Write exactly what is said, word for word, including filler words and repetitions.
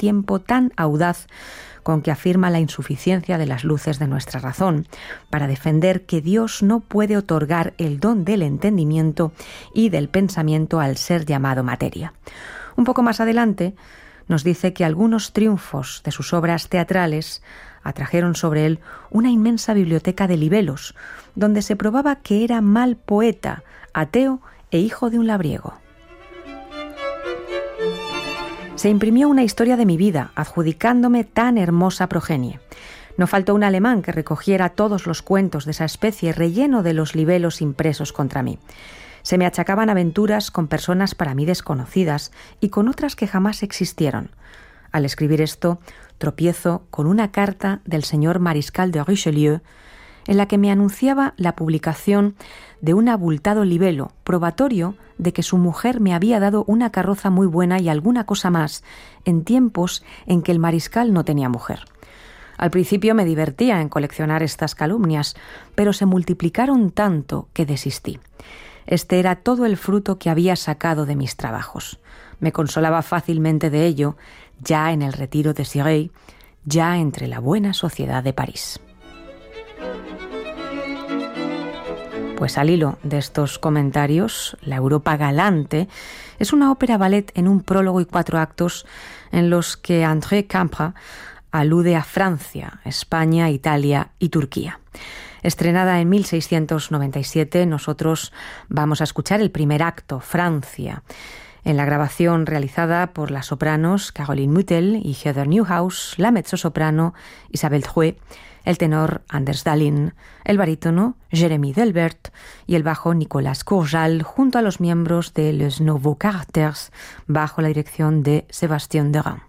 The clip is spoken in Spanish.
tiempo tan audaz con que afirma la insuficiencia de las luces de nuestra razón, para defender que Dios no puede otorgar el don del entendimiento y del pensamiento al ser llamado materia. Un poco más adelante nos dice que algunos triunfos de sus obras teatrales atrajeron sobre él una inmensa biblioteca de libelos, donde se probaba que era mal poeta, ateo e hijo de un labriego. Se imprimió una historia de mi vida, adjudicándome tan hermosa progenie. No faltó un alemán que recogiera todos los cuentos de esa especie relleno de los libelos impresos contra mí. Se me achacaban aventuras con personas para mí desconocidas y con otras que jamás existieron. Al escribir esto, tropiezo con una carta del señor Mariscal de Richelieu, en la que me anunciaba la publicación de un abultado libelo, probatorio de que su mujer me había dado una carroza muy buena y alguna cosa más, en tiempos en que el mariscal no tenía mujer. Al principio me divertía en coleccionar estas calumnias, pero se multiplicaron tanto que desistí. Este era todo el fruto que había sacado de mis trabajos. Me consolaba fácilmente de ello, ya en el retiro de Cirey, ya entre la buena sociedad de París. Pues al hilo de estos comentarios, La Europa Galante es una ópera ballet en un prólogo y cuatro actos en los que André Campra alude a Francia, España, Italia y Turquía. Estrenada en mil seiscientos noventa y siete, nosotros vamos a escuchar el primer acto, Francia, en la grabación realizada por las sopranos Caroline Mutel y Heather Newhouse, la mezzosoprano Isabelle Drouet, el tenor Anders Dahlin, el barítono Jérémy Delbert y el bajo Nicolas Courjal, junto a los miembros de Les Nouveaux Caractères, bajo la dirección de Sébastien Derain.